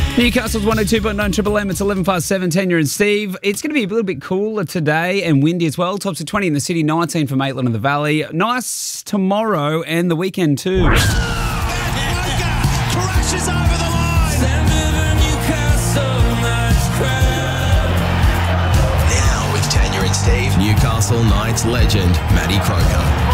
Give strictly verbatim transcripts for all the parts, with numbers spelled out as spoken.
Newcastle's one oh two point nine Triple M. It's eleven past seven. Tanya and Steve. It's going to be a little bit cooler today and windy as well. Tops of twenty in the city, nineteen for Maitland and the Valley. Nice tomorrow and the weekend too. Crashes over the line. Now with Tanya and Steve, Newcastle Knights legend Matty Croker.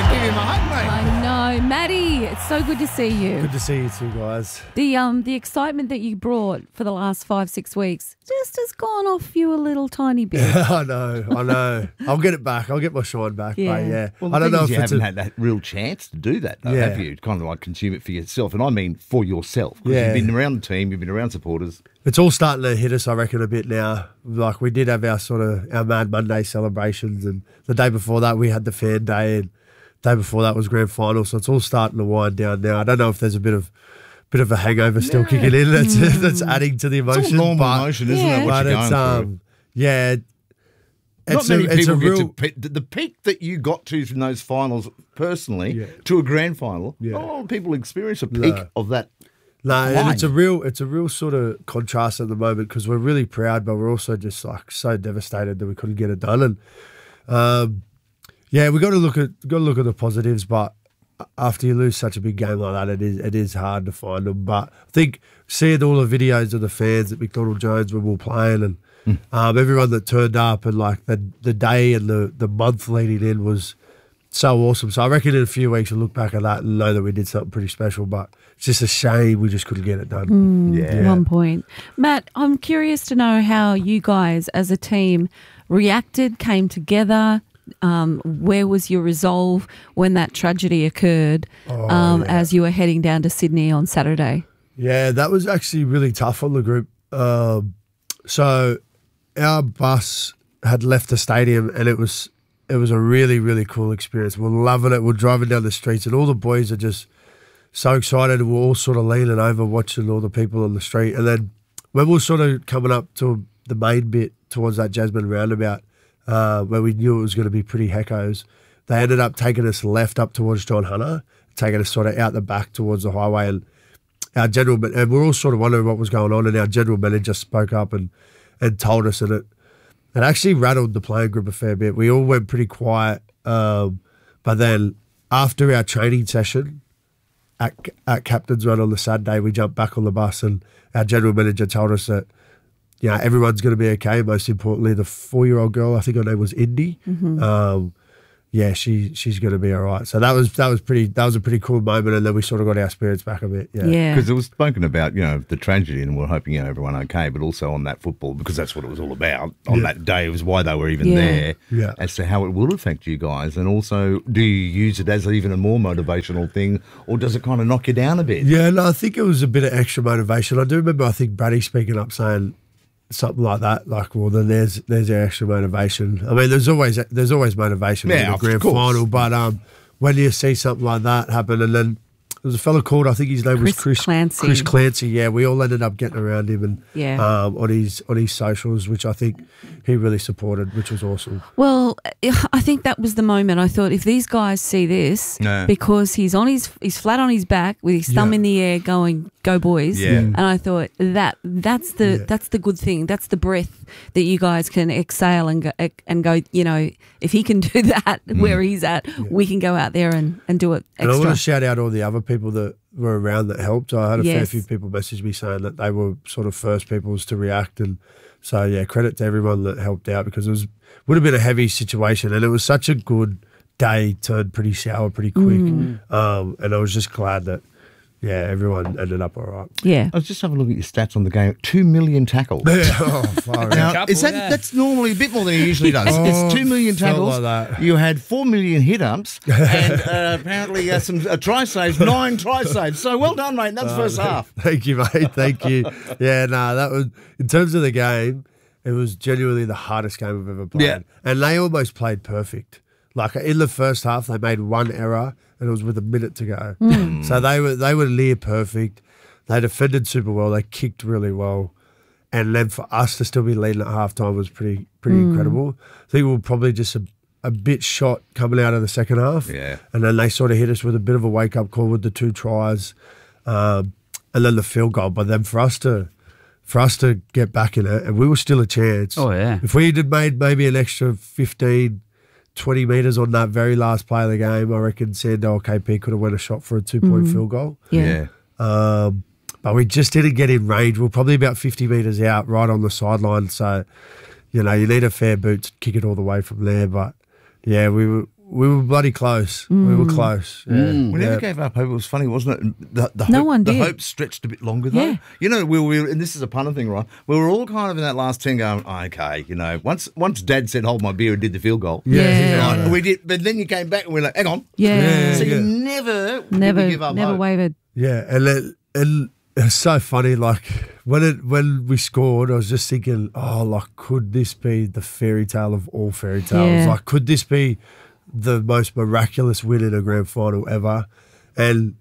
I know, Maddie. It's so good to see you. Good to see you too, guys. The um the excitement that you brought for the last five six weeks just has gone off you a little tiny bit. I know, I know. I'll get it back. I'll get my shine back. Yeah. But yeah. Well, the I don't thing know is if you it's haven't a, had that real chance to do that, though, Yeah. have you? Kind of like consume it for yourself, and I mean for yourself. Because Yeah. you've been around the team, you've been around supporters. it's all starting to hit us, I reckon, a bit now. Like we did have our sort of our Mad Monday celebrations, and the day before that we had the fan day, and the day before that was grand final. So it's all starting to wind down now. I don't know if there's a bit of bit of a hangover still kicking in. That's that's adding to the emotion. It's all normal but, emotion, isn't Yeah. it? What But you're it's going um yeah. through. Not It's many a, it's a people get real, to pe- the peak that you got to from those finals personally Yeah. to a grand final. Yeah. Oh, people experience a peak No. of that. No, and it's a line. real, it's a real sort of contrast at the moment because we're really proud, but we're also just like so devastated that we couldn't get it done. And um, yeah, we got to look at got to look at the positives. But after you lose such a big game like that, it is it is hard to find them. But I think seeing all the videos of the fans at McDonald Jones when we were playing, and Hmm. um, everyone that turned up, and like the the day and the the month leading in was so awesome. So I reckon in a few weeks we'll look back at that and know that we did something pretty special. But it's just a shame we just couldn't get it done. Yeah. One point. Matt, I'm curious to know how you guys as a team reacted, came together. Um, where was your resolve when that tragedy occurred um, yeah. as you were heading down to Sydney on Saturday? Yeah, that was actually really tough on the group. Um, so our bus had left the stadium, and it was it was a really, really cool experience. We're loving it. We're driving down the streets, and all the boys are just so excited. We're all sort of leaning over, watching all the people on the street. And then when we were sort of coming up to the main bit towards that Jasmine roundabout, uh, where we knew it was going to be pretty heckos, they ended up taking us left up towards John Hunter, taking us sort of out the back towards the highway. And our general, and we're all sort of wondering what was going on. And our general manager spoke up and, and told us, and it it actually rattled the playing group a fair bit. We all went pretty quiet, um, but then after our training session at, at Captain's Run on the Saturday, we jumped back on the bus, and our general manager told us that, you know, everyone's going to be okay. Most importantly, the four-year-old girl, I think her name was Indy. Mm-hmm. Um, yeah, she she's going to be all right. So that was that was pretty that was a pretty cool moment, and then we sort of got our spirits back a bit. Yeah, Yeah. Because it was spoken about, you know, the tragedy, and we're hoping, you know, everyone okay, but also on that football, because that's what it was all about. On Yeah. that day, it was why they were even Yeah. there, Yeah. as to how it will affect you guys. And also, do you use it as even a more motivational thing, or does it kind of knock you down a bit? Yeah, no, I think it was a bit of extra motivation. I do remember, I think Brady speaking up saying something like that, like, well, then there's there's our extra motivation. I mean, there's always there's always motivation Yeah, in the of grand course. final, but um, when you see something like that happen, and then there was a fella called, I think his name Chris was Chris Clancy. Chris Clancy. Yeah, we all ended up getting around him and Yeah. um, on his on his socials, which I think he really supported, which was awesome. Well, I think that was the moment I thought, if these guys see this, Yeah. because he's on his he's flat on his back with his thumb Yeah. in the air going, go boys. Yeah. And I thought that that's the Yeah. that's the good thing. That's the breath that you guys can exhale and go, and go, you know, if he can do that where he's at, we can go out there and, and do it And I want extra. to shout out all the other people that were around that helped. I had a fair Yes. few people message me saying that they were sort of first peoples to react, and so yeah, credit to everyone that helped out, because it was would have been a heavy situation, and it was such a good day, turned pretty sour pretty quick, um, and I was just glad that yeah, everyone ended up all right. Yeah. I was just having a look at your stats on the game. Two million tackles. oh, far out. Now, Couple, is that yeah. that's normally a bit more than it usually does. Oh, it's two million felt tackles. like that. You had four million hit ups, and uh, apparently uh, some uh, try saves, nine try saves. So well done, mate. That's the first half. Thank you, mate. Thank you. Yeah, no, that was in terms of the game. It was genuinely the hardest game I've ever played. Yeah. And they almost played perfect. Like in the first half, they made one error, and it was with a minute to go. So they were they were near perfect. They defended super well. They kicked really well, and then for us to still be leading at halftime was pretty pretty incredible. I think we were probably just a, a bit shot coming out of the second half. Yeah. And then they sort of hit us with a bit of a wake up call with the two tries, um, and then the field goal. But then for us to for us to get back in it, and we were still a chance. Oh, yeah. If we had made maybe an extra fifteen, twenty metres on that very last play of the game, I reckon Sandown K P could have went a shot for a two-point Mm. field goal. Yeah. Um, but we just didn't get in range. We we're probably about fifty metres out, right on the sideline. So, you know, you need a fair boot to kick it all the way from there. But, yeah, we were we were bloody close. We were close. Yeah. We never Yeah. gave up hope. It was funny, wasn't it? The, the No hope, one The did. hope stretched a bit longer, though. Yeah. You know, we were, and this is a punter thing, right? We were all kind of in that last ten going, okay, you know, once once Dad said, hold my beer and did the field goal. Yeah. Right, yeah. we did, but then you came back and we are like, hang on. Yeah. Yeah. So you never, Never, give up never hope. wavered. Yeah, and it, and it's so funny. Like when it when we scored, I was just thinking, oh, like could this be the fairy tale of all fairy tales? Yeah. Like could this be the most miraculous win in a grand final ever? And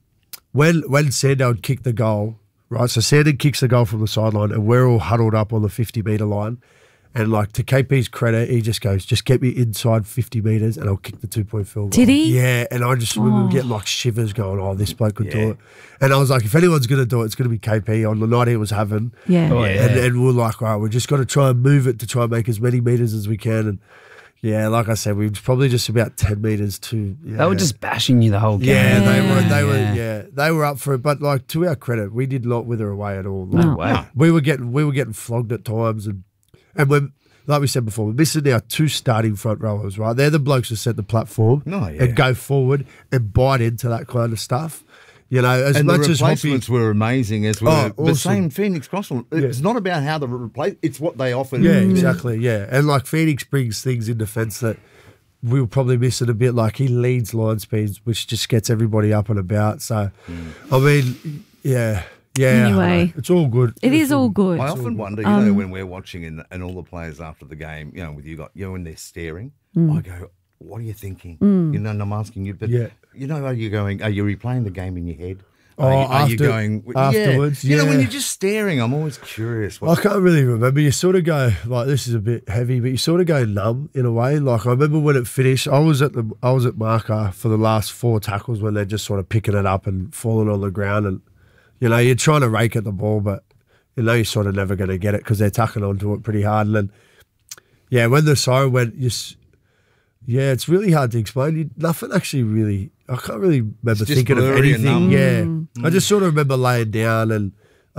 when when Sandown kicked the goal, right? So Sandown kicks the goal from the sideline, and we're all huddled up on the fifty metre line. And like to K P's credit, he just goes, just get me inside fifty metres and I'll kick the two point field goal. Did he? Yeah, and I just we were getting like shivers going, oh, this bloke could do it. And I was like, if anyone's going to do it, it's going to be K P on the night he was having. Yeah. Oh, yeah. And, and we're like, all right, we're just got to try and move it to try and make as many metres as we can. And yeah, like I said, we was probably just about ten metres to. Yeah. They were just bashing you the whole game. Yeah, they were. They Yeah. were. Yeah, they were up for it. But like to our credit, we did not wither away at all. Like, No. Wow. we were getting we were getting flogged at times, and and when like we said before, we're missing our two starting front rowers. Right, they're the blokes who set the platform Oh, yeah. and go forward and bite into that kind of stuff. You know, as And the much as Hoppy, replacements were amazing as well. Oh, The awesome. same Phoenix Crossland. It's not about how the replace. It's what they offered. yeah, exactly, yeah, and like Phoenix brings things in defence that we were probably missing a bit. Like he leads line speeds, which just gets everybody up and about. So, I mean, yeah, yeah. I don't Anyway. know. It's all good. It is all good. I often wonder, you know, when we're watching and, and all the players after the game, you know, with you got you know, when they're staring, I go, "What are you thinking?" You know, and I'm asking you, but Yeah. you know, are you going? Are you replaying the game in your head? Oh, are you, are you after- going afterwards, Yeah. You know, when yeah. you're just staring, I'm always curious. I can't really remember. You sort of go like this is a bit heavy, but you sort of go numb in a way. Like I remember when it finished, I was at the I was at marker for the last four tackles when they're just sort of picking it up and falling on the ground, and you know you're trying to rake at the ball, but you know you're sort of never going to get it because they're tucking onto it pretty hard. And then yeah, when the siren went, you s- yeah, it's really hard to explain. You, nothing actually really. I can't really remember just thinking of blurry and anything. numb. Yeah, I just sort of remember laying down and.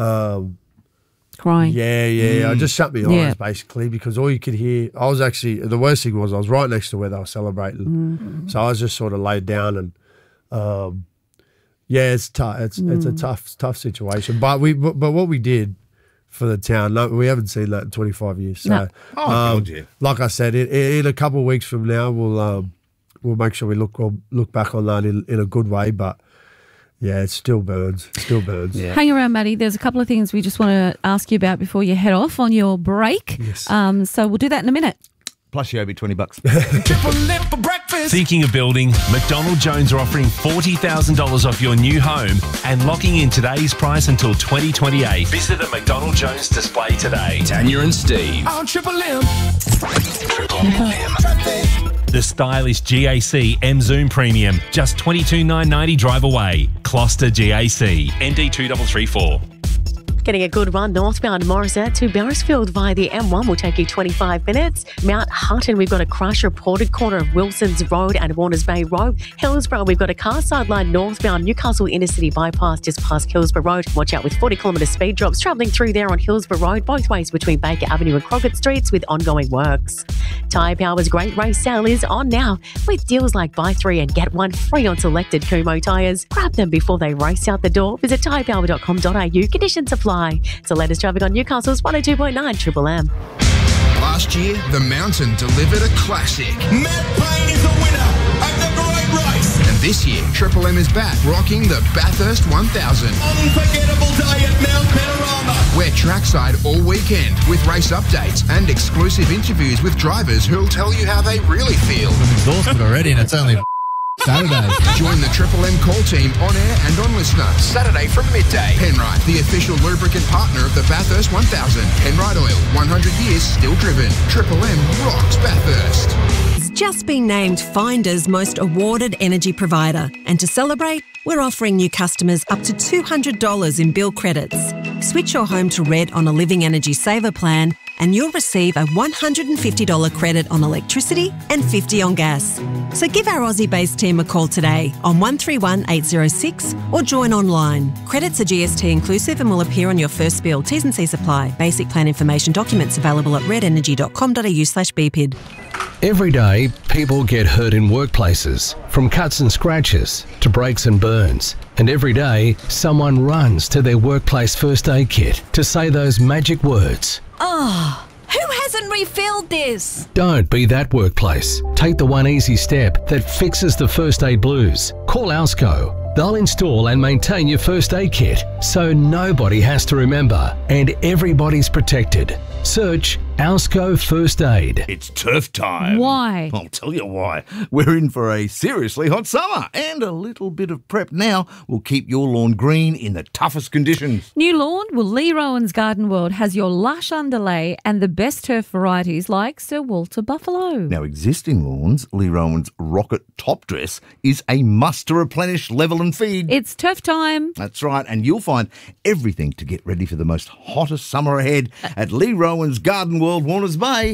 Um, Crying. yeah, yeah. I just shut my eyes Yeah. basically because all you could hear. I was actually the worst thing was I was right next to where they were celebrating, so I was just sort of laid down and, um, yeah, it's tough. It's it's a tough tough situation. But we but, but what we did for the town, no, we haven't seen that in twenty-five years. So, No. Oh, um, God, yeah. like I said, in, in a couple of weeks from now, we'll um, we'll make sure we look we'll look back on that in, in a good way. But yeah, it still burns. It still burns. Yeah. Hang around, Maddie. There's a couple of things we just want to ask you about before you head off on your break. Yes. Um, so we'll do that in a minute. Plus, you owe me twenty bucks. Thinking of building? McDonald Jones are offering forty thousand dollars off your new home and locking in today's price until twenty twenty-eight. Visit a McDonald Jones display today. Tanya and Steve. On Triple M. Triple M. The stylish G A C M Zoom Premium. Just twenty-two thousand nine hundred ninety drive away. Gloucester G A C. N D two three three four. Getting a good run northbound Morrisette to Beresfield via the M one will take you twenty-five minutes. Mount Hutton, we've got a crash reported corner of Wilson's Road and Warners Bay Road. Hillsborough, we've got a car sideline northbound Newcastle Intercity bypass just past Hillsborough Road. Watch out with forty kilometre speed drops travelling through there on Hillsborough Road, both ways between Baker Avenue and Crockett Streets with ongoing works. Tyre Power's Great Race Sale is on now with deals like buy three and get one free on selected Kumho tyres. Grab them before they race out the door. Visit tyre power dot com dot a u. Conditions apply. It's the latest traffic on Newcastle's one oh two point nine Triple M. Last year, the Mountain delivered a classic. Matt Payne is the winner of the Great Race. And this year, Triple M is back rocking the Bathurst one thousand. Unforgettable day at Mount Panorama. We're trackside all weekend with race updates and exclusive interviews with drivers who'll tell you how they really feel. I'm exhausted already and it's only Saturday. Join the Triple M call team on air and on listener. Saturday from midday. Penrite, the official lubricant partner of the Bathurst one thousand. Penrite Oil, one hundred years still driven. Triple M rocks Bathurst. just been named Finder's most awarded energy provider. And to celebrate, we're offering new customers up to two hundred dollars in bill credits. Switch your home to Red on a Living Energy Saver plan and you'll receive a one hundred fifty dollars credit on electricity and fifty dollars on gas. So give our Aussie-based team a call today on one three one eight zero six or join online. Credits are G S T inclusive and will appear on your first bill. T's and C's apply. Basic plan information documents available at red energy dot com dot a u slash b p i d. Every day, people get hurt in workplaces, from cuts and scratches to breaks and burns. And every day, someone runs to their workplace first aid kit to say those magic words. Oh, who hasn't refilled this? Don't be that workplace. Take the one easy step that fixes the first aid blues. Call Alsco. They'll install and maintain your first aid kit so nobody has to remember and everybody's protected. Search Alsco First Aid. It's turf time. Why? I'll tell you why. We're in for a seriously hot summer, and a little bit of prep now will keep your lawn green in the toughest conditions. New lawn? Well, Lee Rowan's Garden World has your lush underlay and the best turf varieties like Sir Walter Buffalo. Now, existing lawns, Lee Rowan's Rocket Top Dress is a must to replenish, level and feed. It's turf time. That's right, and you'll find everything to get ready for the most hottest summer ahead at Lee Rowan's Garden World, Warners Bay.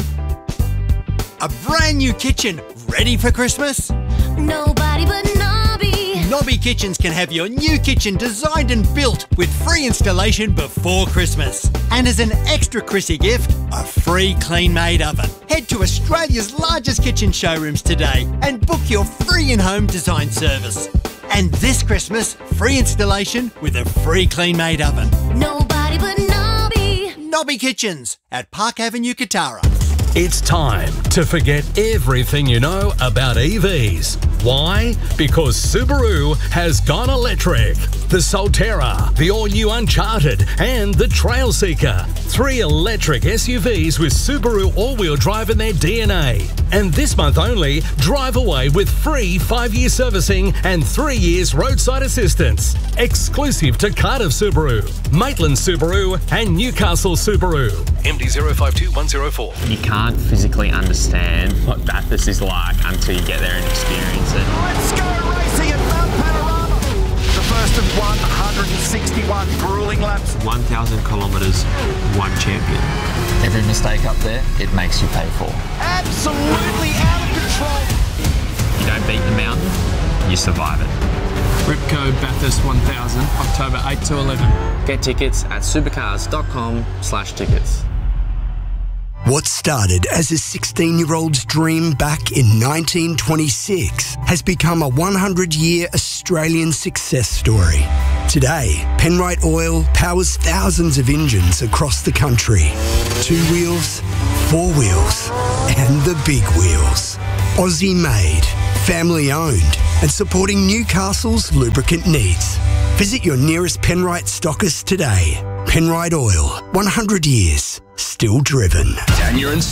A brand new kitchen ready for Christmas? Nobody but Nobby. Nobby Kitchens can have your new kitchen designed and built with free installation before Christmas. And as an extra Chrissy gift, a free clean-made oven. Head to Australia's largest kitchen showrooms today and book your free in-home design service. And this Christmas, free installation with a free clean-made oven. Nobody but Nobby. Nobby Kitchens at Park Avenue, Katara. It's time to forget everything you know about E Vs. Why? Because Subaru has gone electric. The Solterra, the all-new Uncharted, and the Trailseeker. Three electric S U Vs with Subaru all-wheel drive in their D N A. And this month only, drive away with free five-year servicing and three years roadside assistance. Exclusive to Cardiff Subaru, Maitland Subaru, and Newcastle Subaru. M D zero five two one zero four. You can't physically understand what Bathurst is like until you get there and experience it. Let's go racing at Mount Panorama. The first of one hundred sixty-one grueling laps. one thousand kilometres, one champion. Every mistake up there, it makes you pay for. Absolutely out of control. You don't beat the mountain, you survive it. Ripco Bathurst one thousand, October eighth to eleven. Get tickets at supercars dot com slash tickets. What started as a sixteen-year-old's dream back in nineteen twenty-six has become a one hundred year Australian success story. Today, Penrite Oil powers thousands of engines across the country. Two wheels, four wheels, and the big wheels. Aussie-made, family-owned, and supporting Newcastle's lubricant needs. Visit your nearest Penrite stockist today. Penrite Oil, one hundred years, still driven. Dania and